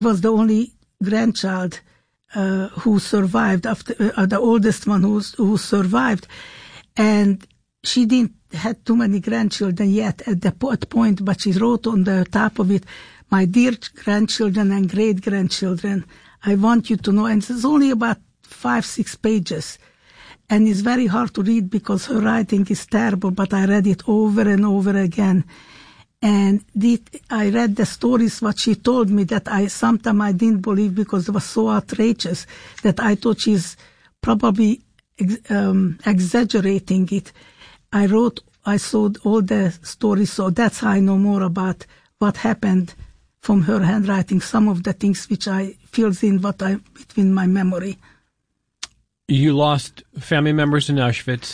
was the only grandchild who survived, after the oldest one who survived, and she didn't had too many grandchildren yet at the point, but she wrote on the top of it, "My dear grandchildren and great-grandchildren, I want you to know," and it's only about 5-6 pages, and it's very hard to read because her writing is terrible, but I read it over and over again. And I read the stories, what she told me, that sometimes I didn't believe because it was so outrageous that I thought she's probably exaggerating it. I saw all the stories, so that's how I know more about what happened from her handwriting, some of the things which I fills in between my memory. You lost family members in Auschwitz.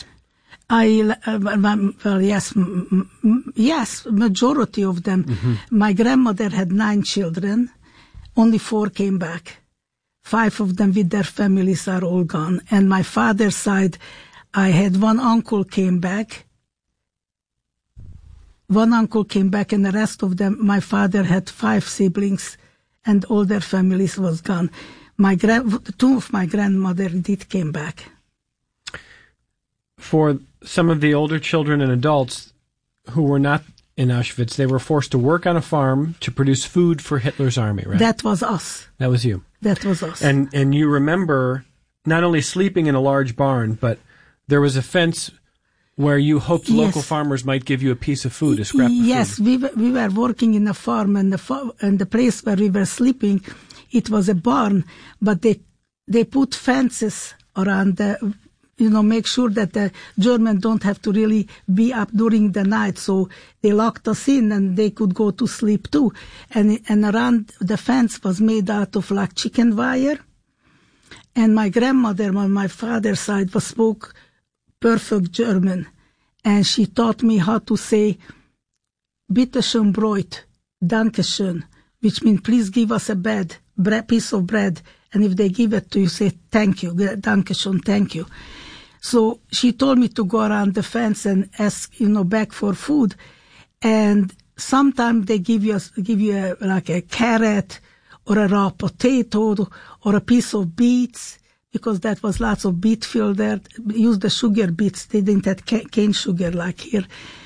Yes, majority of them. Mm-hmm. My grandmother had 9 children. Only 4 came back. 5 of them with their families are all gone. And my father's side, I had 1 uncle came back. 1 uncle came back, and the rest of them, my father had 5 siblings, and all their families was gone. 2 of my grandmother did came back. For some of the older children and adults who were not in Auschwitz, they were forced to work on a farm to produce food for Hitler's army, right? That was us. That was you. That was us. And you remember not only sleeping in a large barn, but there was a fence where you hoped local farmers might give you a piece of food, a scrap of food. Yes, we were working in a farm, and the place where we were sleeping, it was a barn, but they put fences around make sure that the Germans don't have to really be up during the night. So they locked us in, and they could go to sleep too. And around the fence was made out of like chicken wire. And my grandmother on my father's side spoke perfect German. And she taught me how to say, "Bitte schön Brot, danke schön," which means please give us a piece of bread. And if they give it to you, say thank you, danke schön, thank you. So she told me to go around the fence and ask, beg for food. And sometimes they give you like a carrot or a raw potato or a piece of beets, because that was lots of beet field there. Use the sugar beets. They didn't have cane sugar like here.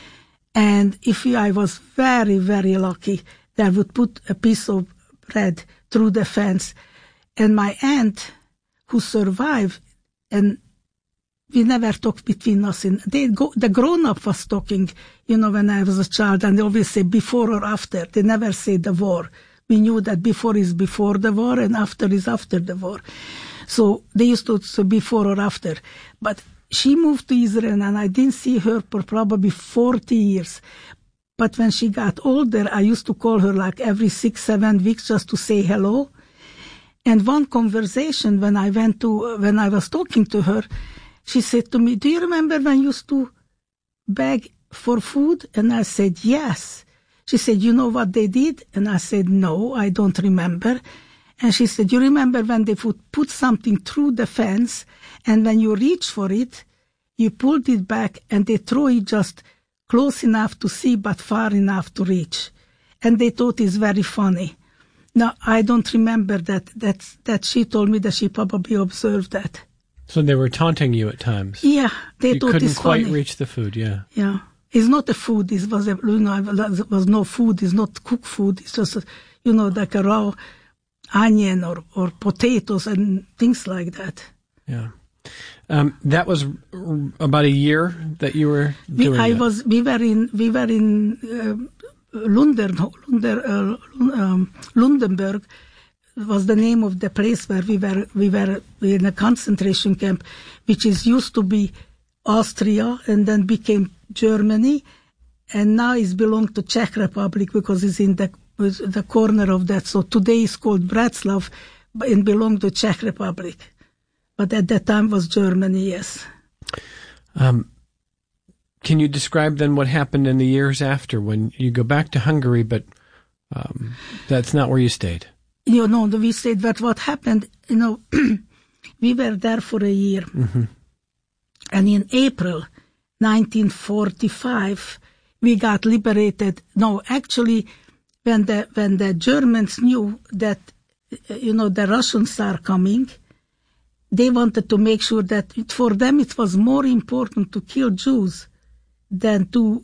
And if I was very, very lucky, they would put a piece of bread through the fence. And my aunt, who survived, and we never talked between us. The grown-up was talking, when I was a child, and they always say before or after. They never say the war. We knew that before is before the war and after is after the war. So they used to say before or after. But she moved to Israel, and I didn't see her for probably 40 years. But when she got older, I used to call her like every 6-7 weeks just to say hello. And one conversation when I was talking to her, she said to me, "Do you remember when you used to beg for food?" And I said, "Yes." She said, "You know what they did?" And I said, "No, I don't remember." And she said, "You remember when they would put something through the fence, and when you reach for it, you pulled it back, and they throw it just close enough to see but far enough to reach." And they thought it's very funny. Now, I don't remember that she told me that she probably observed that. So they were taunting you at times. Yeah, they thought it's funny. You couldn't quite reach the food, yeah. Yeah. It's not a food. It was was no food. It's not cooked food. It's just, like a raw onion or potatoes and things like that. Yeah. That was about a year that you were doing that. We were in Lundenburg. Was the name of the place where we were in a concentration camp, which used to be Austria and then became Germany, and now it belongs to Czech Republic because it's in the corner of that. So today it's called Bratslav and belonged to Czech Republic, but at that time was Germany. Yes. Can you describe then what happened in the years after when you go back to Hungary, but that's not where you stayed? We stayed, but what happened, we were there for a year. Mm-hmm. And in April 1945, we got liberated. No, actually, when the Germans knew that the Russians are coming, they wanted to make sure that for them it was more important to kill Jews than to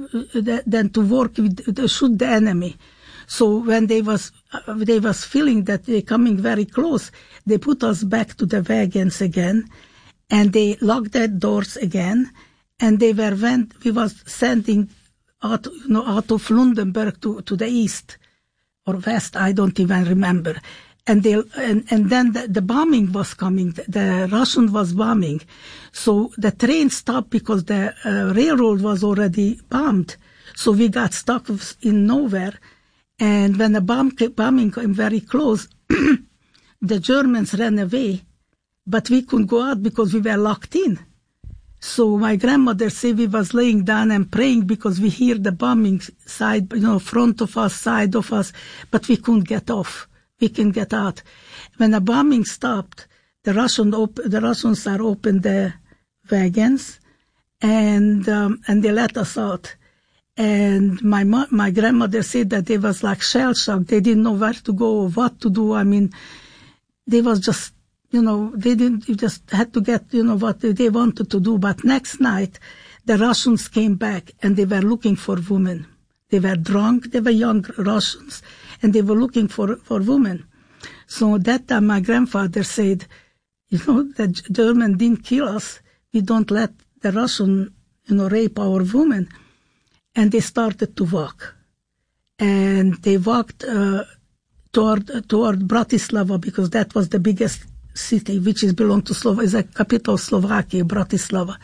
work with, shoot the enemy. So when they was feeling that they're coming very close, they put us back to the wagons again, and they locked the doors again, and we was sending out of Lundenburg to the east or west, I don't even remember. And then the bombing was coming. The Russian was bombing, so the train stopped because the railroad was already bombed. So we got stuck in nowhere. And when the bombing came very close, the Germans ran away, but we couldn't go out because we were locked in. So my grandmother said we was laying down and praying because we hear the bombing side, front of us, side of us, but we couldn't get off. We can get out. When the bombing stopped, the Russians are opened the wagons, and they let us out. And my grandmother said that they was like shell shock. They didn't know where to go or what to do. I mean, they was just, they just had to get, what they wanted to do. But next night, the Russians came back and they were looking for women. They were drunk. They were young Russians, and they were looking for women. So that time my grandfather said, the German didn't kill us. We don't let the Russian, rape our women. And they started to walk. And they walked toward Bratislava, because that was the biggest city, which belonged to is a capital of Slovakia, Bratislava.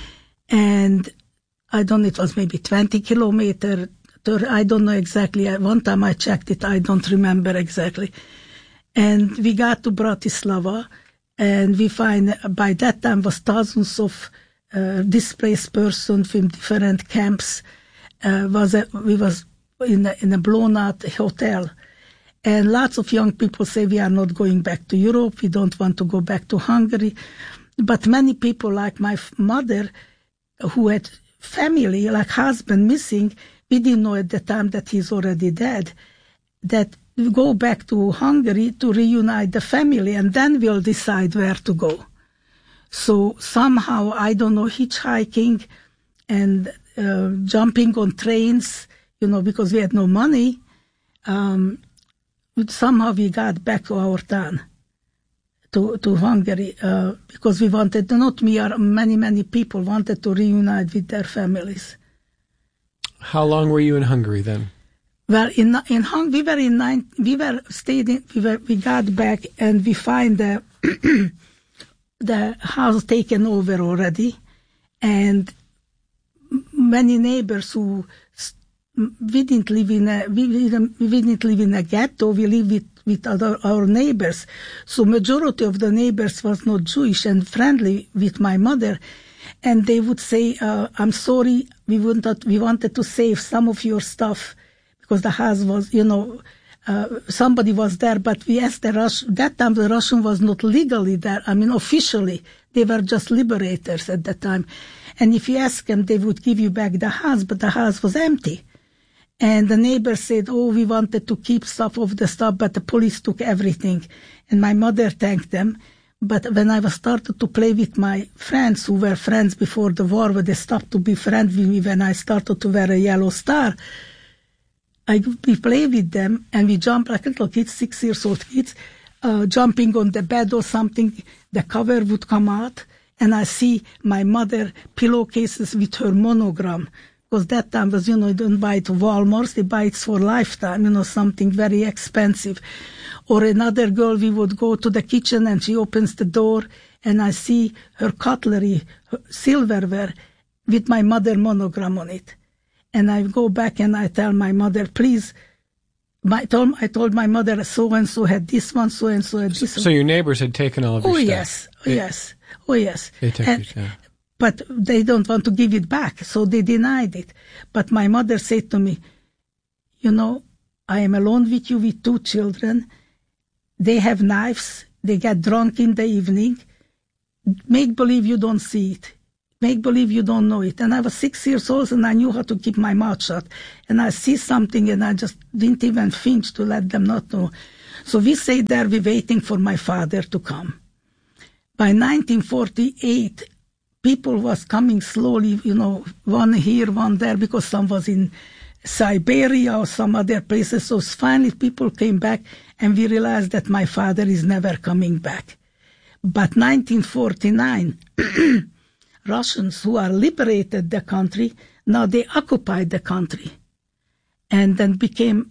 And I don't know, it was maybe 20 kilometers. I don't know exactly. One time I checked it, I don't remember exactly. And we got to Bratislava, and we find by that time was thousands of displaced persons from different camps. We was in a blown out hotel, and lots of young people say we are not going back to Europe. We don't want to go back to Hungary. But many people, like my mother, who had family, like husband missing, we didn't know at the time that he's already dead, that we go back to Hungary to reunite the family, and then we'll decide where to go. So somehow, I don't know, hitchhiking and jumping on trains, because we had no money, somehow we got back to our town, to Hungary, because we wanted, not me, many people wanted to reunite with their families. How long were you in Hungary then? Well, in Hungary, we got back, and we find the house taken over already, and many neighbors who we didn't live in a ghetto. We lived with our neighbors. So majority of the neighbors was not Jewish and friendly with my mother, and they would say, "I'm sorry, we wanted to save some of your stuff because the house was, somebody was there, but we asked that time the Russian was not legally there. I mean, officially, they were just liberators at that time. And if you ask them, they would give you back the house, but the house was empty. And the neighbors said, we wanted to keep stuff of the stuff, but the police took everything. And my mother thanked them. But when I was started to play with my friends, who were friends before the war, when they stopped to be friends with me when I started to wear a yellow star, we play with them, and we jump like little kids, 6-year-old kids, jumping on the bed or something. The cover would come out, and I see my mother pillowcases with her monogram. Because that time was, you don't buy it at Walmart, they buy it for lifetime, something very expensive. Or another girl, we would go to the kitchen and she opens the door and I see her cutlery, her silverware, with my mother monogram on it. And I go back and I tell my mother, please, I told my mother, so-and-so had this one, so-and-so had this one. So your neighbors had taken all of your stuff? Oh, yes. They took it, yeah. But they don't want to give it back, so they denied it. But my mother said to me, I am alone with you with 2 children. They have knives. They get drunk in the evening. Make believe you don't see it. Make believe you don't know it. And I was 6 years old, and I knew how to keep my mouth shut. And I see something, and I just didn't even flinch to let them not know. So we stayed there, we waiting for my father to come. By 1948, people was coming slowly, one here, one there, because some was in Siberia or some other places. So finally people came back, and we realized that my father is never coming back. But 1949, Russians who are liberated the country, now they occupied the country and then became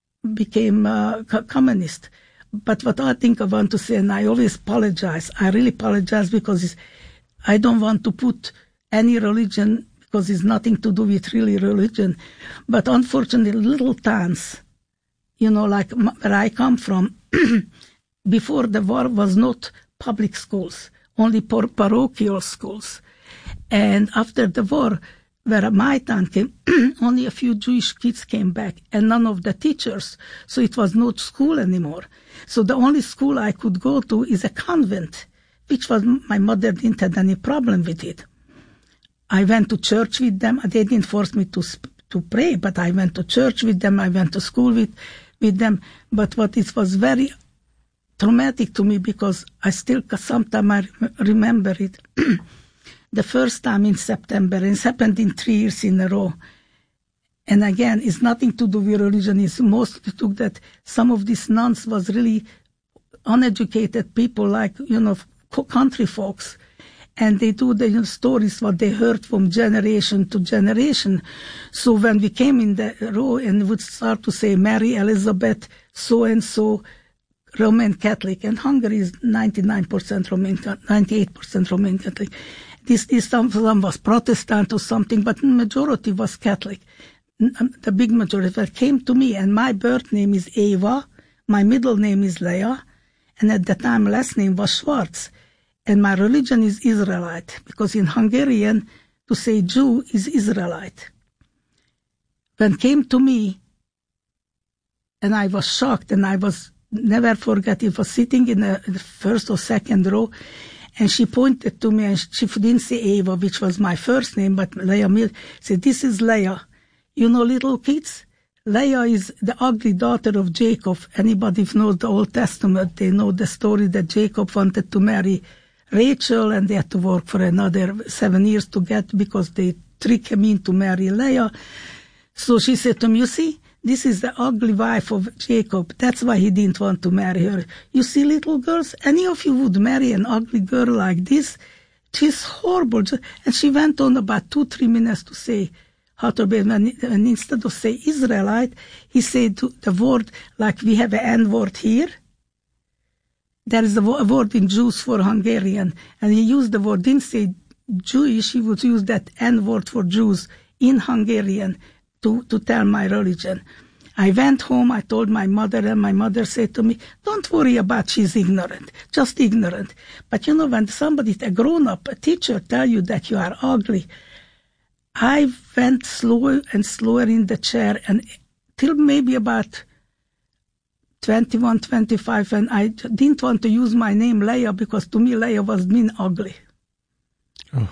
communist. But what I think I want to say, and I always apologize, I really apologize, because I don't want to put any religion, because it's nothing to do with really religion. But unfortunately, little towns, like where I come from, before the war was not public schools, only parochial schools. And after the war, where my town came, only a few Jewish kids came back, and none of the teachers. So it was not school anymore. So the only school I could go to is a convent, which was, my mother didn't have any problem with it. I went to church with them. They didn't force me to pray, but I went to church with them. I went to school with them. But it was very traumatic to me, because I still, sometimes I remember it. The first time in September, and it's happened in 3 years in a row. And again, it's nothing to do with religion. It's mostly to that some of these nuns was really uneducated people, like, country folks. And they do the stories what they heard from generation to generation. So when we came in the row and would start to say Mary Elizabeth so-and-so, Roman Catholic, and Hungary is 99% Roman, 98% Roman Catholic. This some was Protestant or something, but majority was Catholic. The big majority that came to me, and my birth name is Eva, my middle name is Leah, and at the time last name was Schwartz. And my religion is Israelite, because in Hungarian, to say Jew is Israelite. When came to me, and I was shocked, and I was never forget, it was sitting in the first or second row, and she pointed to me, and she didn't say Eva, which was my first name, but Leah said, "This is Leah. Little kids, Leah is the ugly daughter of Jacob. Anybody who knows the Old Testament, they know the story that Jacob wanted to marry Rachel, and they had to work for another 7 years to get, because they tricked him into marry Leah." So she said to me, "You see, this is the ugly wife of Jacob. That's why he didn't want to marry her. You see, little girls, any of you would marry an ugly girl like this? She's horrible." And she went on about 2-3 minutes to say how to be, and instead of say Israelite, he said the word, like we have an N-word here. There is a word in Jews for Hungarian, and he used the word, didn't say Jewish, he would use that N-word for Jews in Hungarian to tell my religion. I went home, I told my mother, and my mother said to me, "Don't worry about she's ignorant, just ignorant." But when somebody, a grown-up, a teacher, tell you that you are ugly, I went slower and slower in the chair, and till maybe about 21, 25, and I didn't want to use my name Leah, because to me Leah was mean ugly. Oh.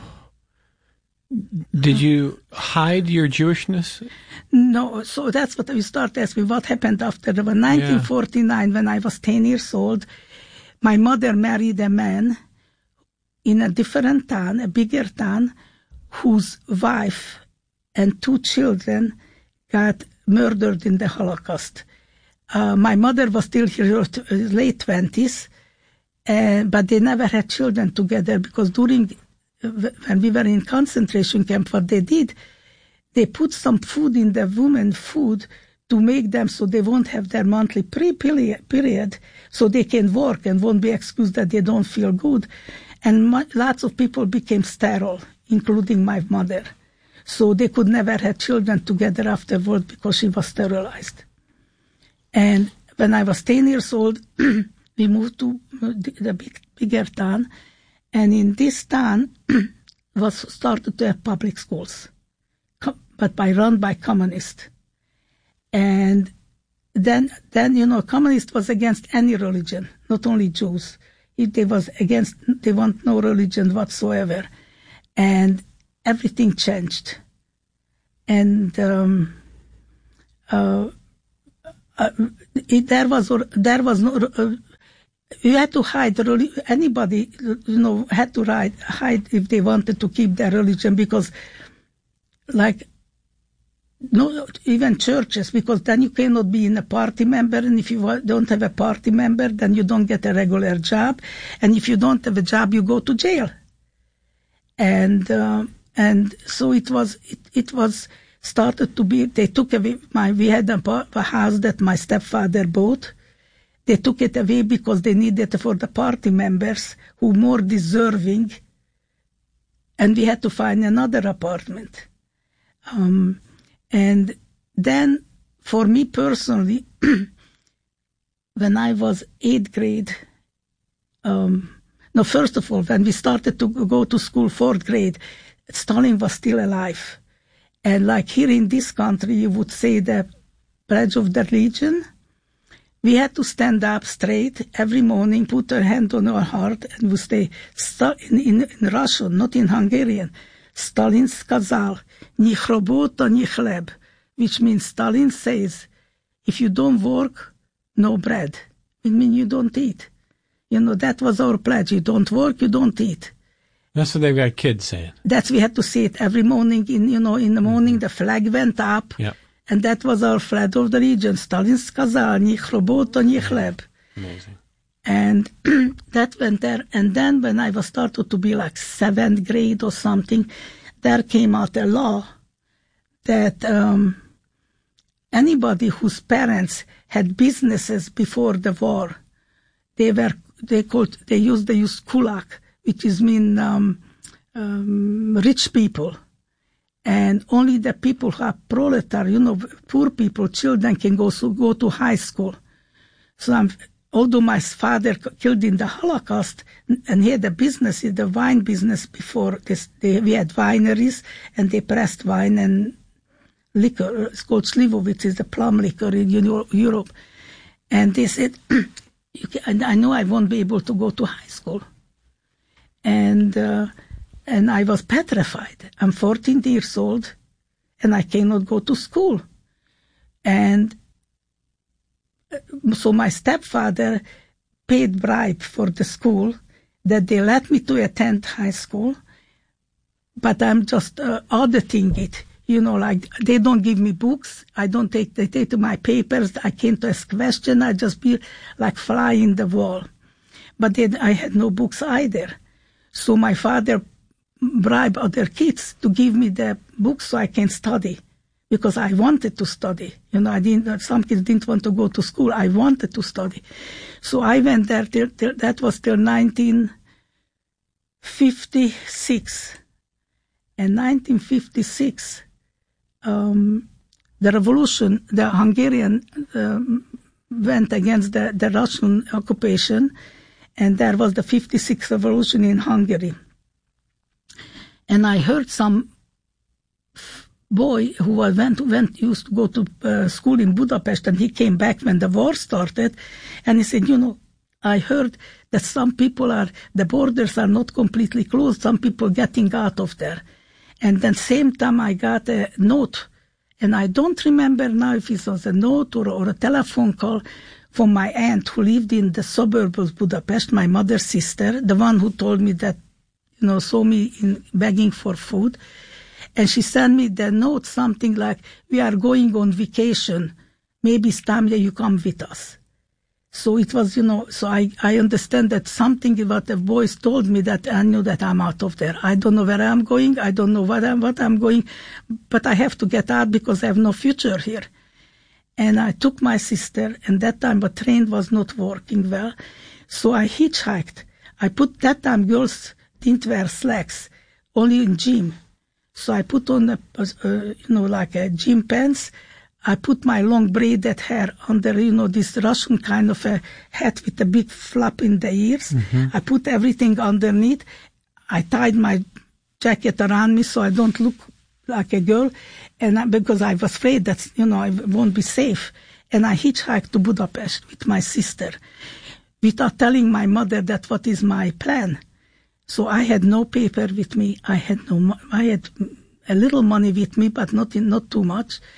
Did you hide your Jewishness? No, so that's what we start asking, what happened after 1949, when I was 10 years old. My mother married a man in a different town, a bigger town, whose wife and 2 children got murdered in the Holocaust. My mother was still here late 20s, but they never had children together, because when we were in concentration camp, what they did, they put some food in the women's food to make them so they won't have their monthly period, so they can work and won't be excused that they don't feel good. And lots of people became sterile, including my mother. So they could never have children together afterward, because she was sterilized. And when I was 10 years old, we moved to the bigger town, and in this town was started to have public schools, but run by communists. And then communist was against any religion, not only Jews. They want no religion whatsoever. And everything changed. And there was no. You had to hide. Anybody, had to hide if they wanted to keep their religion, because, no, even churches, because then you cannot be in a party member, and if you don't have a party member, then you don't get a regular job, and if you don't have a job, you go to jail. And so it was started to be. They took away we had a house that my stepfather bought. They took it away because they needed it for the party members who were more deserving, and we had to find another apartment. And then, for me personally, when I was 8th grade, first of all, when we started to go to school, 4th grade, Stalin was still alive. And like here in this country, you would say the Pledge of the Religion. We had to stand up straight every morning, put our hand on our heart, and we say, in Russian, not in Hungarian, Stalin сказал, ни работа, ни хлеб, which means Stalin says, if you don't work, no bread. It means you don't eat. That was our pledge. You don't work, you don't eat. That's what they've got kids saying. That's, we had to say it every morning. In the morning, the flag went up. Yep. And that was our flag of the region. Stalin сказал, ни работа, ни хлеб. Amazing. And that went there. And then when I was started to be like 7th grade or something, there came out a law that anybody whose parents had businesses before the war, they used kulak, which is mean rich people. And only the people who are proletariat, poor people, children can go to high school. So although my father killed in the Holocaust, and he had a business, the wine business before this, we had wineries, and they pressed wine and liquor. It's called Slivovitz, it's the plum liquor in Europe. And they said, I know I won't be able to go to high school. And I was petrified. I'm 14 years old, and I cannot go to school. And so my stepfather paid bribe for the school that they let me to attend high school, but I'm just auditing it. They don't give me books. They take my papers. I can't ask questions. I just be like fly in the wall. But then I had no books either. So my father bribe other kids to give me the books so I can study, because I wanted to study. Some kids didn't want to go to school. I wanted to study. So I went there that was till 1956. And 1956, the revolution, the Hungarian went against the Russian occupation, and there was the 56th revolution in Hungary. And I heard some boy who used to go to school in Budapest, and he came back when the war started, and he said, I heard that some people the borders are not completely closed, some people getting out of there. And then same time I got a note, and I don't remember now if it was a note or a telephone call from my aunt who lived in the suburb of Budapest, my mother's sister, the one who told me that, saw me begging for food. And she sent me the note, something like, we are going on vacation. Maybe it's time that you come with us. So it was, so I understand that something about the voice told me that I knew that I'm out of there. I don't know where I'm going. I don't know what I'm going, but I have to get out because I have no future here. And I took my sister, and that time the train was not working well. So I hitchhiked. That time girls didn't wear slacks, only in gym. So I put on like a gym pants. I put my long braided hair under, this Russian kind of a hat with a big flap in the ears. Mm-hmm. I put everything underneath. I tied my jacket around me so I don't look like a girl, and because I was afraid that, I won't be safe. And I hitchhiked to Budapest with my sister without telling my mother that what is my plan. So I had no paper with me. I had a little money with me, but not too much.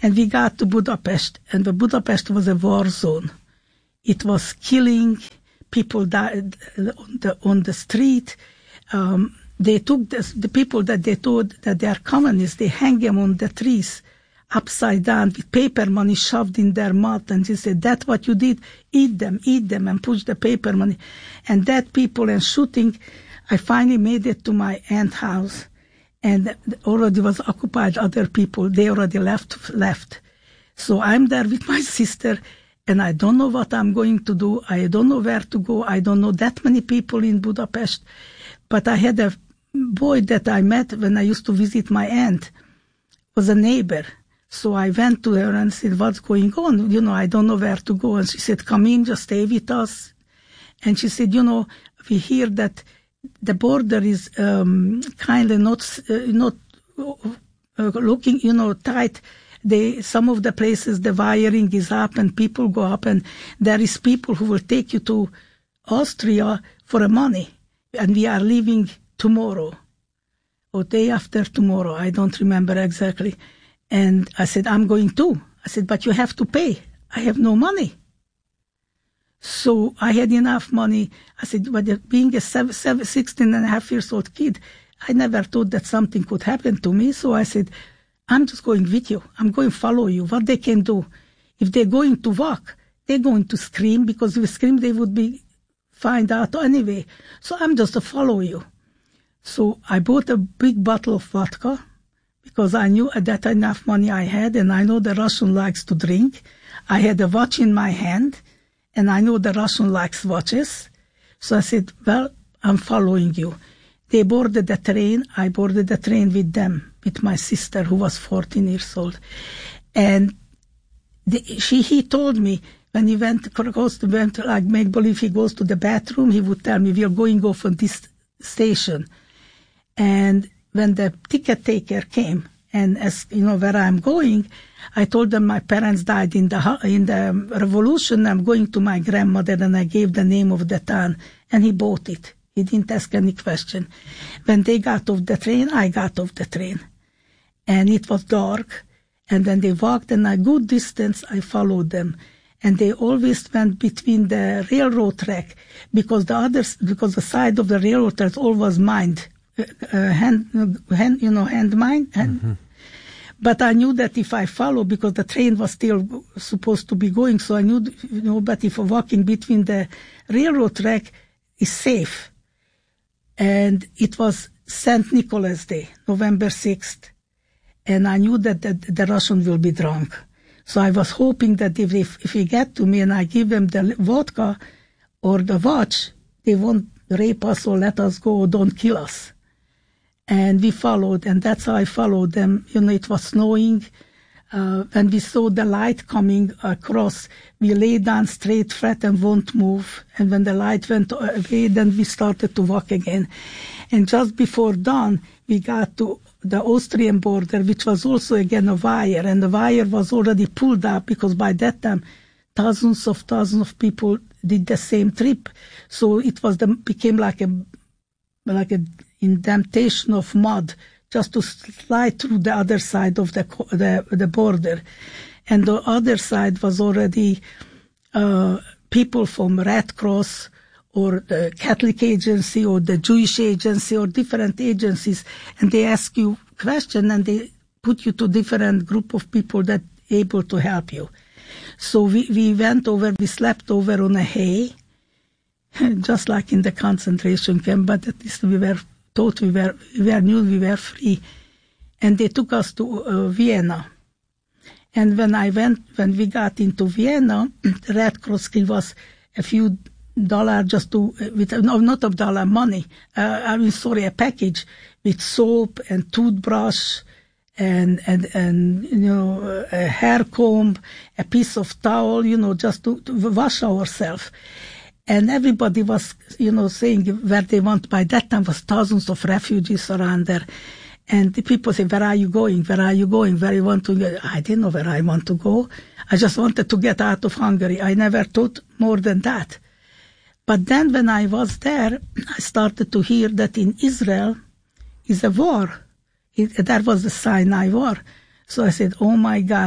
And we got to Budapest, and the Budapest was a war zone. It was killing, people died on the street. They took the people that they told that they are communists, they hang them on the trees, upside down, with paper money shoved in their mouth. And she said, that's what you did? Eat them, and push the paper money. And dead people and shooting. I finally made it to my aunt's house. And already was occupied, other people, they already left. So I'm there with my sister, and I don't know what I'm going to do. I don't know where to go. I don't know that many people in Budapest. But I had a boy that I met when I used to visit my aunt, was a neighbor. So I went to her and said, what's going on? I don't know where to go. And she said, come in, just stay with us. And she said, we hear that the border is kind of not looking, tight. Some of the places the wiring is up and people go up, and there is people who will take you to Austria for money. And we are leaving tomorrow or day after tomorrow. I don't remember exactly. And I said, I'm going too. I said, but you have to pay. I have no money. So I had enough money. I said, but being a 16 and a half years old kid, I never thought that something could happen to me. So I said, I'm just going with you. I'm going to follow you. What they can do, if they're going to walk, they're going to scream, because if they scream, they would be find out anyway. So I'm just to follow you. So I bought a big bottle of vodka, because I knew that enough money I had, and I know the Russian likes to drink. I had a watch in my hand, and I know the Russian likes watches. So I said, well, I'm following you. They boarded the train. I boarded the train with them, with my sister, who was 14 years old. And he told me, when he went like make believe he goes to the bathroom, he would tell me, we are going off on this station. And when the ticket taker came and asked, where I'm going, I told them my parents died in the revolution. I'm going to my grandmother, and I gave the name of the town, and he bought it. He didn't ask any question. When they got off the train, I got off the train. And it was dark. And when they walked in a good distance, I followed them. And they always went between the railroad track, because the side of the railroad track always mined, hand mine. Mm-hmm. But I knew that if I follow, because the train was still supposed to be going, so I knew, but if walking between the railroad track is safe. And it was St. Nicholas Day, November 6th. And I knew that the Russian will be drunk. So I was hoping that if he get to me and I give them the vodka or the watch, they won't rape us or let us go or don't kill us. And we followed, and that's how I followed them. It was snowing. When we saw the light coming across, we lay down straight, flat, and won't move. And when the light went away, then we started to walk again. And just before dawn, we got to the Austrian border, which was also again a wire, and the wire was already pulled up, because by that time, thousands of people did the same trip. So it became like a indentation of mud, just to slide through the other side of the border. And the other side was already people from Red Cross or the Catholic Agency or the Jewish Agency or different agencies, and they ask you questions and they put you to different group of people that able to help you. So we went over, we slept over on a hay, just like in the concentration camp, but at least we were thought we knew we were free. And they took us to Vienna. And when we got into Vienna, the Red Cross gave us a few $, just to, not of dollar, money, a package with soap and toothbrush and a hair comb, a piece of towel, just to wash ourselves. And everybody was, saying where they want. By that time was thousands of refugees around there. And the people say, where are you going? Where are you going? Where you want to go? I didn't know where I want to go. I just wanted to get out of Hungary. I never thought more than that. But then when I was there, I started to hear that in Israel is a war. That was the Sinai War. So I said, oh my God,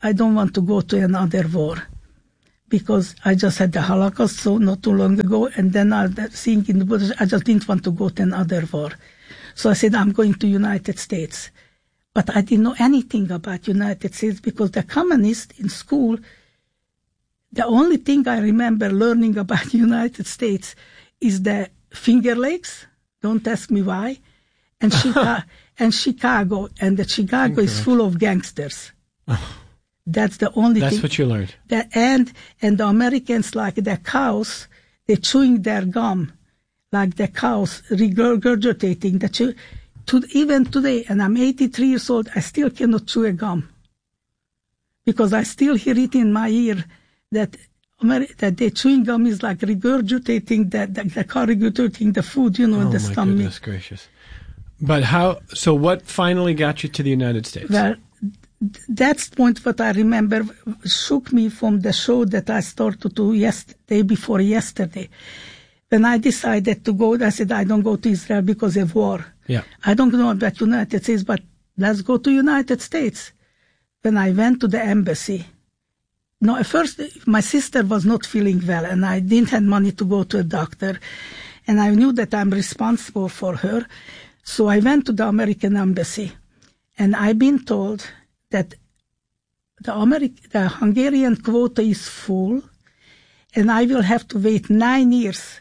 I don't want to go to another war because I just had the Holocaust so not too long ago, and then I think in the Buddha, I just didn't want to go to another war. So I said, I'm going to United States. But I didn't know anything about United States because the communists in school, the only thing I remember learning about United States is the Finger Lakes. Don't ask me why. And Chicago. And the Chicago is full of gangsters. That's the only thing. That's what you learned. And the Americans, like the cows, they're chewing their gum, like the cows, regurgitating. Even today, and I'm 83 years old, I still cannot chew a gum. Because I still hear it in my ear that the chewing gum is like regurgitating regurgitating the food, in the stomach. Oh, my goodness gracious. But so what finally got you to the United States? Well, that's point what I remember shook me from the show that I started to day before yesterday. When I decided to go, I said, I don't go to Israel because of war. Yeah. I don't know about United States, but let's go to United States. When I went to the embassy, no, at first my sister was not feeling well and I didn't have money to go to a doctor. And I knew that I'm responsible for her. So I went to the American embassy and I've been told that the Hungarian quota is full and I will have to wait 9 years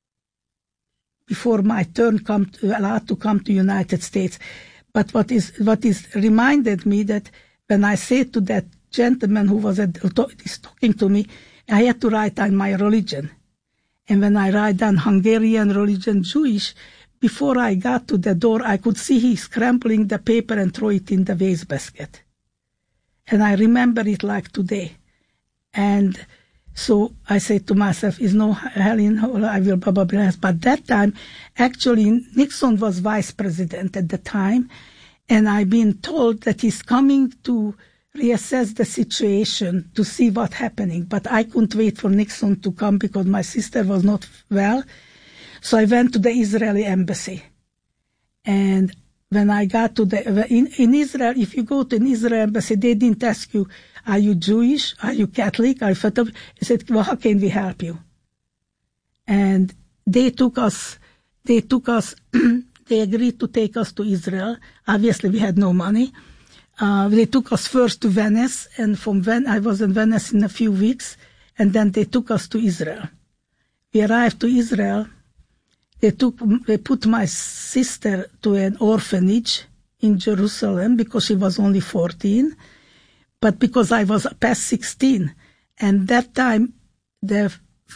before my turn allowed to come to United States. But what is reminded me that when I said to that gentleman who was talking to me, I had to write down my religion. And when I write down Hungarian religion, Jewish, before I got to the door, I could see he scrambling the paper and throw it in the wastebasket. And I remember it like today. And so I said to myself, is no hell in hell, I will blah, blah, blah. But that time, actually, Nixon was vice president at the time. And I've been told that he's coming to reassess the situation to see what's happening. But I couldn't wait for Nixon to come because my sister was not well. So I went to the Israeli embassy. And when I got to in Israel, if you go to an Israeli embassy, they didn't ask you, are you Jewish? Are you Catholic? Are you Catholic? They said, well, how can we help you? And they took us, they agreed to take us to Israel. Obviously, we had no money. They took us first to Venice, and from I was in Venice in a few weeks, and then they took us to Israel. We arrived to Israel. They put my sister to an orphanage in Jerusalem because she was only 14, but because I was past 16, and that time the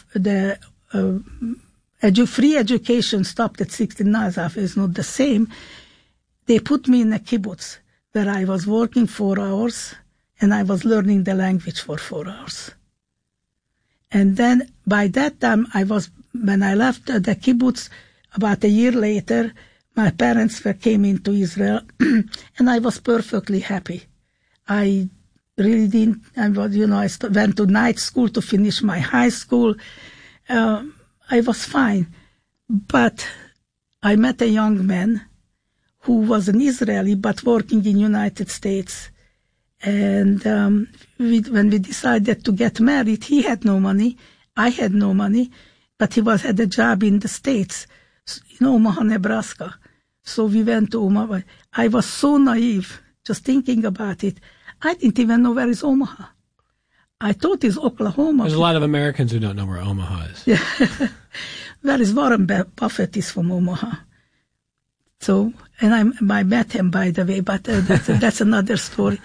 free education stopped at 16. Now it's not the same. They put me in a kibbutz where I was working 4 hours and I was learning the language for 4 hours. And then by that time when I left the kibbutz, about a year later, my parents came into Israel and I was perfectly happy. I really didn't, I went to night school to finish my high school. I was fine. But I met a young man who was an Israeli but working in United States. And when we decided to get married, he had no money. I had no money, but he had a job in the States, in Omaha, Nebraska. So we went to Omaha. I was so naive, just thinking about it. I didn't even know where is Omaha. I thought it's Oklahoma. There's a lot of Americans who don't know where Omaha is. Yeah. Where is Warren Buffett is from Omaha. So, and I met him, by the way, but that's another story.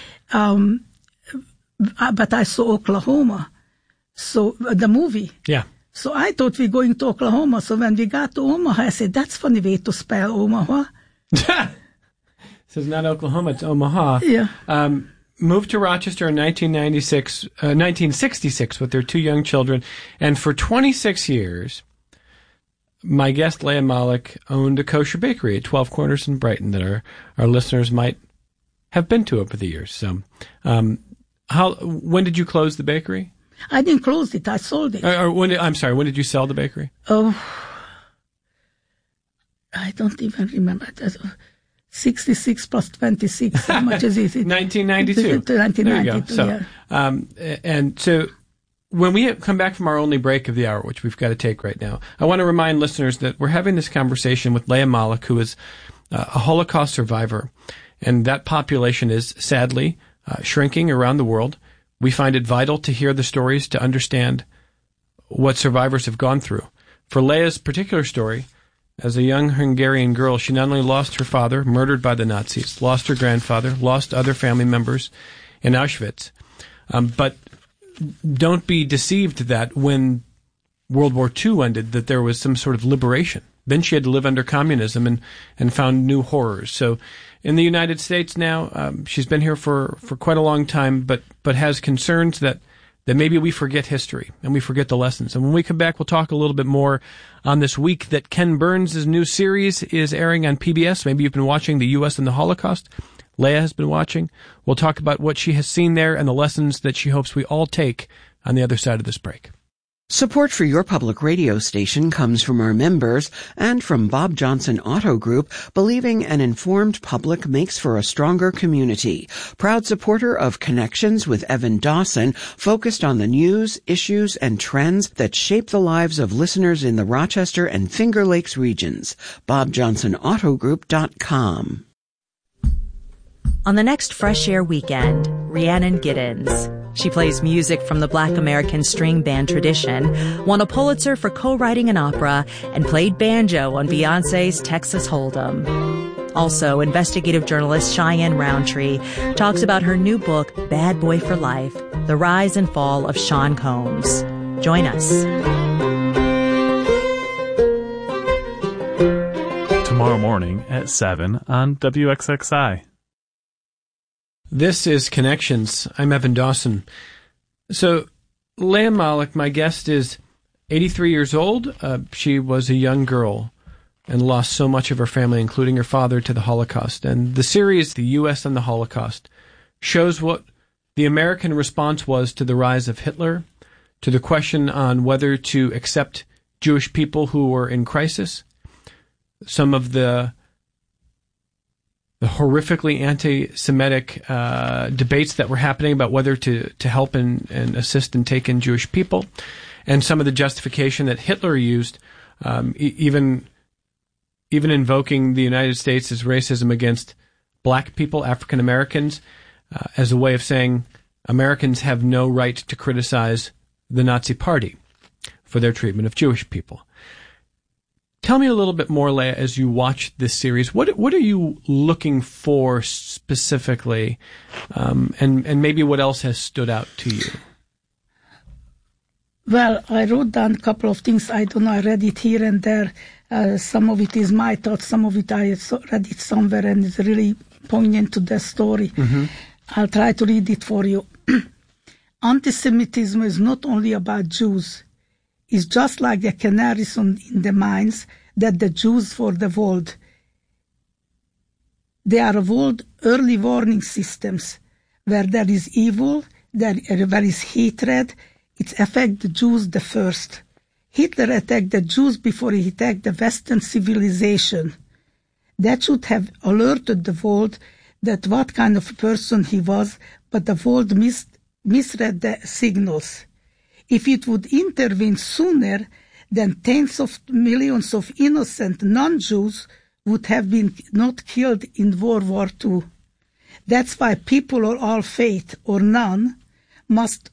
But I saw Oklahoma. So, the movie. Yeah. So I thought we were going to Oklahoma. So when we got to Omaha, I said, that's a funny way to spell Omaha. So it's not Oklahoma, it's Omaha. Yeah. Moved to Rochester in 1966 with their 2 young children. And for 26 years, my guest, Leah Malik, owned a kosher bakery at 12 Corners in Brighton that our listeners might have been to over the years. So, when did you close the bakery? I didn't close it. I sold it. When did you sell the bakery? Oh, I don't even remember. 66 plus 26, how much is it? 1992. 1992, there you go. So, yeah. And so when we come back from our only break of the hour, which we've got to take right now, I want to remind listeners that we're having this conversation with Leah Malik, who is a Holocaust survivor. And that population is sadly shrinking around the world. We find it vital to hear the stories to understand what survivors have gone through. For Leah's particular story, as a young Hungarian girl, she not only lost her father, murdered by the Nazis, lost her grandfather, lost other family members in Auschwitz. But don't be deceived that when World War II ended, that there was some sort of liberation. Then she had to live under communism and found new horrors. So in the United States now, she's been here for quite a long time, but has concerns that maybe we forget history and we forget the lessons. And when we come back, we'll talk a little bit more on this week that Ken Burns' new series is airing on PBS. Maybe you've been watching The U.S. and the Holocaust. Leah has been watching. We'll talk about what she has seen there and the lessons that she hopes we all take on the other side of this break. Support for your public radio station comes from our members and from Bob Johnson Auto Group, believing an informed public makes for a stronger community. Proud supporter of Connections with Evan Dawson, focused on the news, issues, and trends that shape the lives of listeners in the Rochester and Finger Lakes regions. BobJohnsonAutoGroup.com. On the next Fresh Air weekend, Rhiannon Giddens. She plays music from the Black American string band tradition, won a Pulitzer for co-writing an opera, and played banjo on Beyonce's Texas Hold'em. Also, investigative journalist Cheyenne Roundtree talks about her new book, Bad Boy for Life, The Rise and Fall of Sean Combs. Join us. Tomorrow morning at 7 on WXXI. This is Connections. I'm Evan Dawson. So, Leah Malik, my guest, is 83 years old. She was a young girl and lost so much of her family, including her father, to the Holocaust. And the series, The U.S. and the Holocaust, shows what the American response was to the rise of Hitler, to the question on whether to accept Jewish people who were in crisis, some of the horrifically anti-Semitic debates that were happening about whether to help and assist and take in Jewish people, and some of the justification that Hitler used, even invoking the United States' racism against black people, African Americans, as a way of saying Americans have no right to criticize the Nazi Party for their treatment of Jewish people. Tell me a little bit more, Leah, as you watch this series. What are you looking for specifically, and maybe what else has stood out to you? Well, I wrote down a couple of things. I don't know, I read it here and there. Some of it is my thoughts, some of it I read it somewhere, and it's really poignant to the story. Mm-hmm. I'll try to read it for you. Anti-Semitism is not only about Jews. It's just like the canaries in the mines that the Jews for the world. They are early warning systems where there is evil, where is hatred. It affects the Jews the first. Hitler attacked the Jews before he attacked the Western civilization. That should have alerted the world that what kind of person he was, but the world misread the signals. If it would intervene sooner, then tens of millions of innocent non-Jews would have been not killed in World War II. That's why people of all faith or none must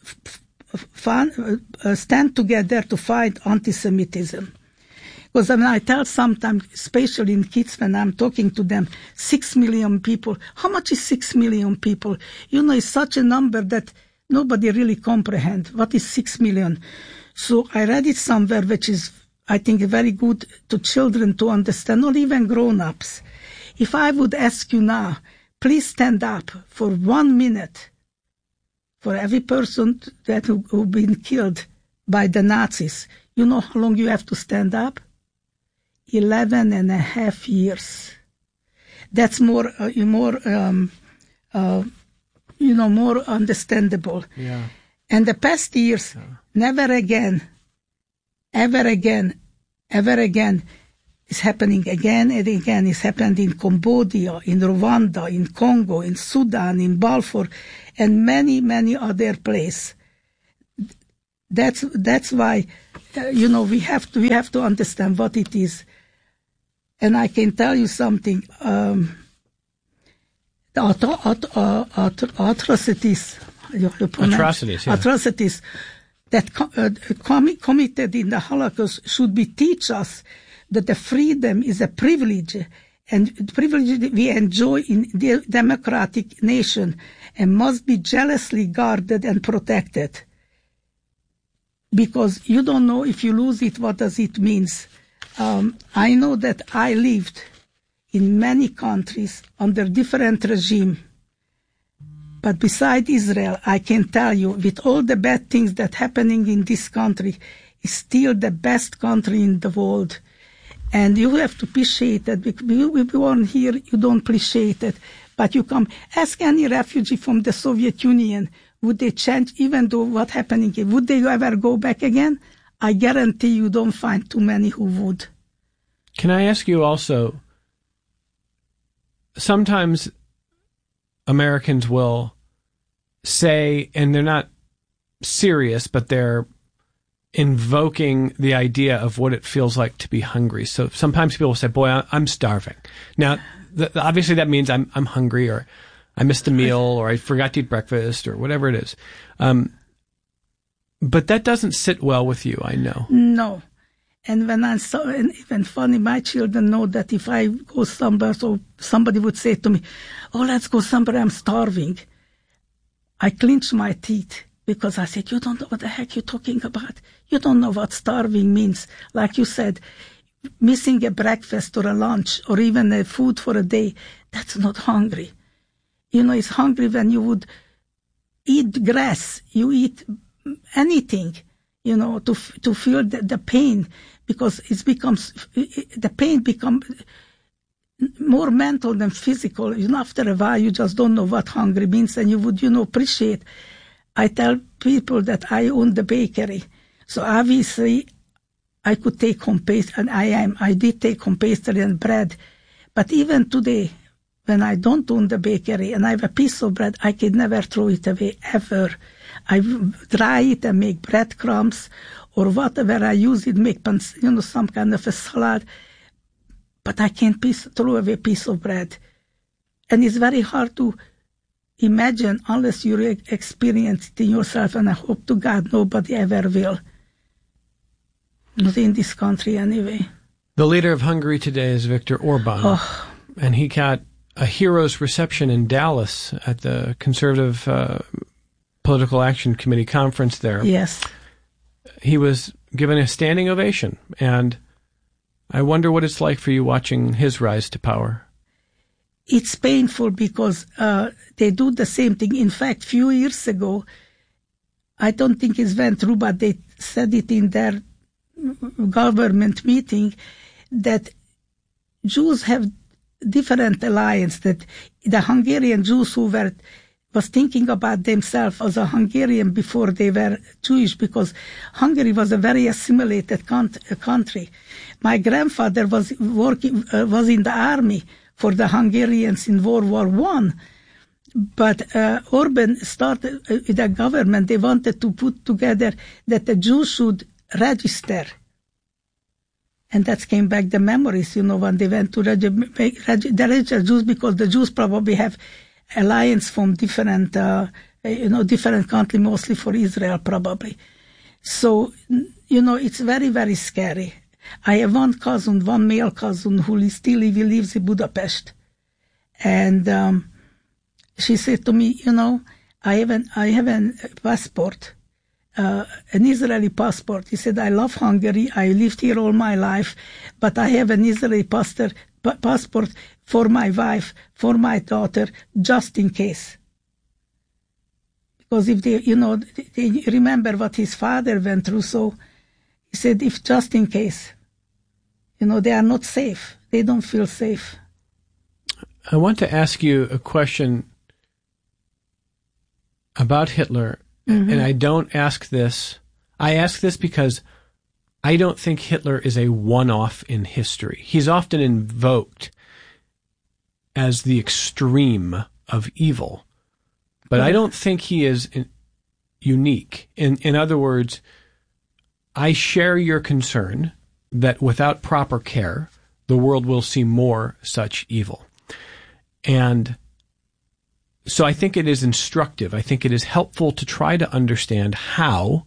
stand together to fight anti-Semitism. Because when I tell sometimes, especially in kids, when I'm talking to them, 6 million people, how much is 6 million people? You know, it's such a number that nobody really comprehends. What is 6 million? So I read it somewhere, which is, I think, very good to children to understand, not even grown-ups. If I would ask you now, please stand up for 1 minute for every person that who been killed by the Nazis, you know how long you have to stand up? 11 and a half years. That's more understandable. Yeah. And the past years, never again, It's happening again and again. It's happened in Cambodia, in Rwanda, in Congo, in Sudan, in Balfour, and many, many other places. That's why, we have to understand what it is. And I can tell you something. The atrocities. Atrocities that committed in the Holocaust should be teach us that the freedom is a privilege, and the privilege we enjoy in the democratic nation and must be jealously guarded and protected. Because you don't know if you lose it, what does it mean? I know that I lived in many countries under different regime. But beside Israel, I can tell you, with all the bad things that happening in this country, it's still the best country in the world. And you have to appreciate it. If you born here, you don't appreciate it. But you come, ask any refugee from the Soviet Union, would they change, even though what happening here, would they ever go back again? I guarantee you don't find too many who would. Can I ask you also, sometimes Americans will say, and they're not serious, but they're invoking the idea of what it feels like to be hungry. So sometimes people will say, boy, I'm starving. Now, obviously that means I'm hungry, or I missed a meal, or I forgot to eat breakfast, or whatever it is. But that doesn't sit well with you, I know. No. And when and even funny, my children know that if I go somewhere, so somebody would say to me, oh, let's go somewhere, I'm starving. I clench my teeth because I said, you don't know what the heck you're talking about. You don't know what starving means. Like you said, missing a breakfast or a lunch or even a food for a day, that's not hungry. It's hungry when you would eat grass, you eat anything, to feel the pain, because the pain becomes more mental than physical. After a while, you just don't know what hungry means, and you would, appreciate. I tell people that I own the bakery, so obviously I could take home pastry, and I did take home pastry and bread, but even today, when I don't own the bakery and I have a piece of bread, I can never throw it away, ever. I dry it and make breadcrumbs, or whatever I use it, make some kind of a salad. But I can't throw away a piece of bread. And it's very hard to imagine unless you experience it in yourself, and I hope to God nobody ever will. Not in this country anyway. The leader of Hungary today is Viktor Orban. And he got a hero's reception in Dallas at the Conservative Political Action Committee conference there. Yes. He was given a standing ovation, and I wonder what it's like for you watching his rise to power. It's painful because they do the same thing. In fact, few years ago, I don't think it went through, but they said it in their government meeting, that Jews have different alliance, that the Hungarian Jews who was thinking about themselves as a Hungarian before they were Jewish, because Hungary was a very assimilated country. My grandfather was in the army for the Hungarians in World War I. But Orban started with the government. They wanted to put together that the Jews should register. And that came back the memories, when they went to register Jews, because the Jews probably have alliance from different country, mostly for Israel, probably. So, it's very, very scary. I have one male cousin who lives in Budapest. And she said to me, I have a passport, an Israeli passport. He said, I love Hungary. I lived here all my life, but I have an Israeli passport for my wife, for my daughter, just in case. Because if they remember what his father went through, so he said, if just in case, they are not safe. They don't feel safe. I want to ask you a question about Hitler, and I don't ask this. I ask this because I don't think Hitler is a one-off in history. He's often invoked as the extreme of evil, but I don't think he is unique. In other words, I share your concern that without proper care, the world will see more such evil. And so I think it is instructive. I think it is helpful to try to understand how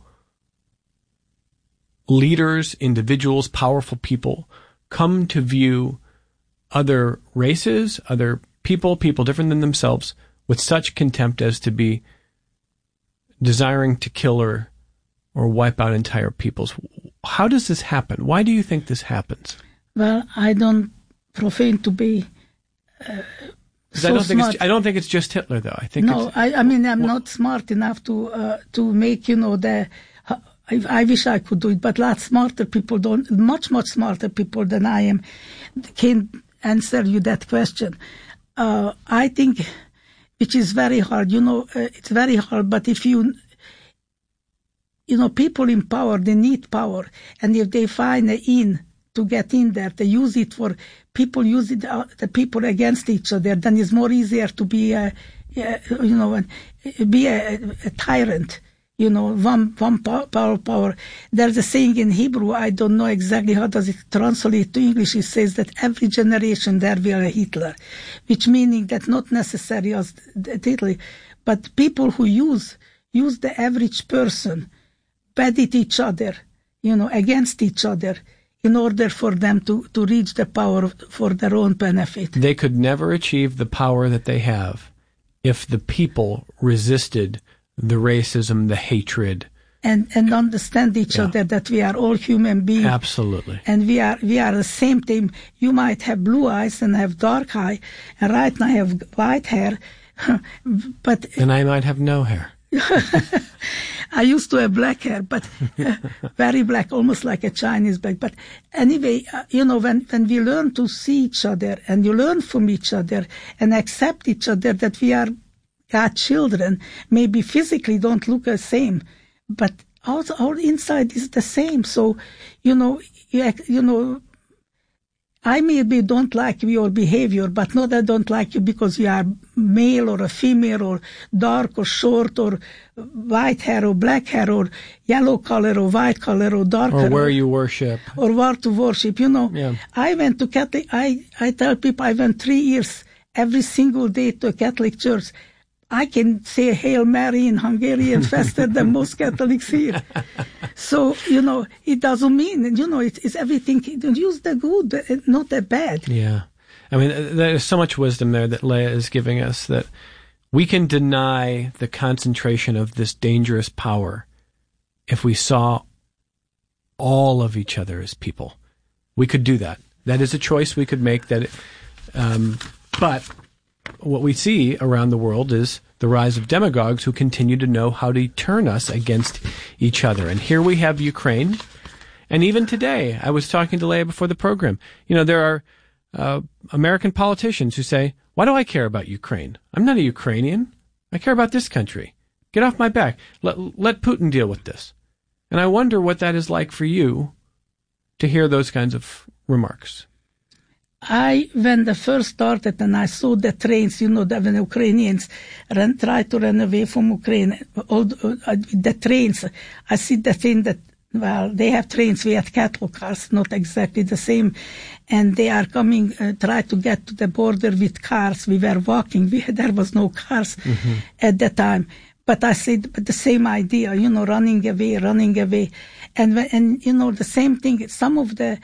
leaders, individuals, powerful people come to view other races, other people different than themselves, with such contempt as to be desiring to kill or wipe out entire peoples. How does this happen? Why do you think this happens? Well, I don't profane to be so smart. I don't think it's just Hitler, though. I think I'm not smart enough to make I wish I could do it, but much smarter people than I am can answer you that question. I think, which is very hard. It's very hard. But if people in power, they need power, and if they find an in to get in there, they use it for people. Use it the people against each other. Then it's more easier to be a tyrant. One power. There's a saying in Hebrew, I don't know exactly how does it translate to English. It says that every generation there will be a Hitler, which meaning that not necessarily as Hitler, but people who use the average person, bad at each other, against each other, in order for them to reach the power for their own benefit. They could never achieve the power that they have if the people resisted the racism, the hatred, and understand each other, that we are all human beings. Absolutely. And we are the same thing. You might have blue eyes and have dark eye, and right now I have white hair, but and I might have no hair. I used to have black hair, but very black, almost like a Chinese black. But anyway, when we learn to see each other, and you learn from each other and accept each other that we are God's children, maybe physically don't look the same, but our inside is the same. So, I maybe don't like your behavior, but not I don't like you because you are male or a female or dark or short or white hair or black hair or yellow color or white color or dark color. Or where you worship. Or where to worship. Yeah. I went to Catholic, I tell people I went 3 years every single day to a Catholic church. I can say Hail Mary in Hungarian faster than most Catholics here. So, it doesn't mean, it's everything. Use the good, not the bad. Yeah. I mean, there's so much wisdom there that Leah is giving us, that we can deny the concentration of this dangerous power if we saw all of each other as people. We could do that. That is a choice we could make. But what we see around the world is the rise of demagogues who continue to know how to turn us against each other. And here we have Ukraine. And even today, I was talking to Leah before the program. There are American politicians who say, why do I care about Ukraine? I'm not a Ukrainian. I care about this country. Get off my back. Let Putin deal with this. And I wonder what that is like for you to hear those kinds of remarks. When the first started and I saw the trains, when Ukrainians try to run away from Ukraine, the trains, I see the thing that, they have trains, we had cattle cars, not exactly the same, and they are coming, try to get to the border with cars. We were walking, there was no cars at that time. But I said, the same idea, running away. And the same thing, some of the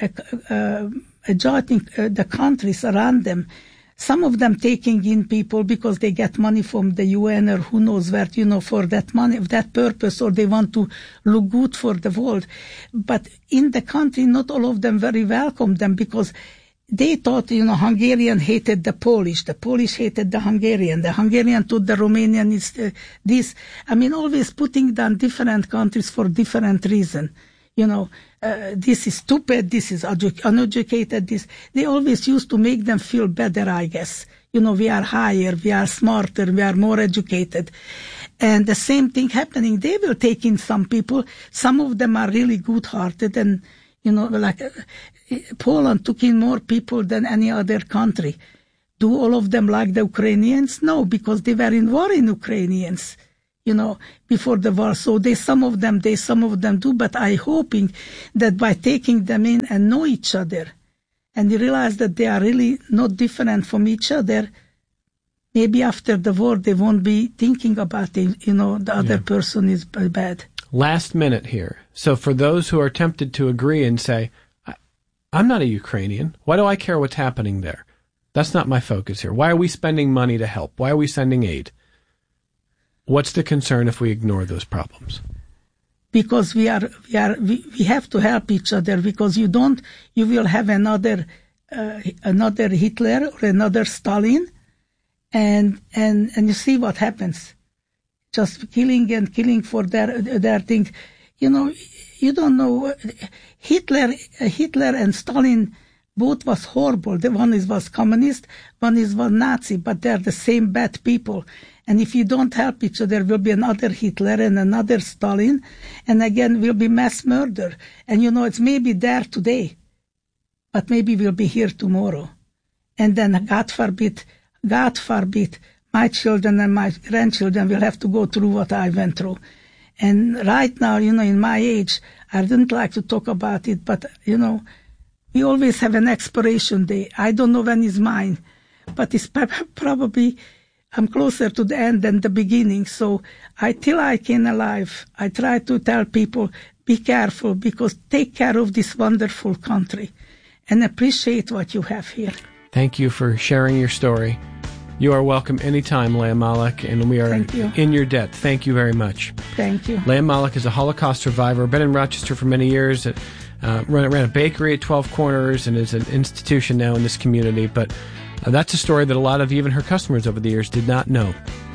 the countries around them, some of them taking in people because they get money from the UN or who knows where, for that money, for that purpose, or they want to look good for the world. But in the country, not all of them very welcome them because they thought, Hungarian hated the Polish hated the Hungarian thought the Romanian is this. I mean, always putting down different countries for different reason. this is stupid, this is uneducated, they always used to make them feel better, I guess. We are higher, we are smarter, we are more educated. And the same thing happening, they will take in some people. Some of them are really good-hearted and, Poland took in more people than any other country. Do all of them like the Ukrainians? No, because they were in war in Ukrainians, before the war. So some of them do, but I'm hoping that by taking them in and know each other and you realize that they are really not different from each other, maybe after the war they won't be thinking about it, the other person is bad. Last minute here. So for those who are tempted to agree and say, I'm not a Ukrainian. Why do I care what's happening there? That's not my focus here. Why are we spending money to help? Why are we sending aid? What's the concern if we ignore those problems? Because we have to help each other, because you will have another Hitler or another Stalin, and you see what happens. Just killing for their thing. You don't know. Hitler and Stalin both was horrible. The one was communist, one was Nazi, but they're the same bad people. And if you don't help each other, there will be another Hitler and another Stalin, and again will be mass murder. And it's maybe there today, but maybe we'll be here tomorrow. And then God forbid, my children and my grandchildren will have to go through what I went through. And right now, in my age, I don't like to talk about it, but, we always have an expiration day. I don't know when is mine, but it's probably, I'm closer to the end than the beginning. So till I can alive, I try to tell people, be careful, because take care of this wonderful country and appreciate what you have here. Thank you for sharing your story. You are welcome anytime, Leah Malek, and we are in your debt. Thank you very much. Thank you. Leah Malek is a Holocaust survivor, been in Rochester for many years, ran a bakery at 12 Corners, and is an institution now in this community. But that's a story that a lot of even her customers over the years did not know.